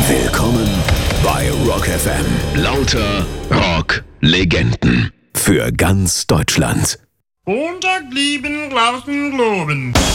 Willkommen bei Rock FM. Lauter Rock-Legenden. Für ganz Deutschland. Montag lieben, draußen loben.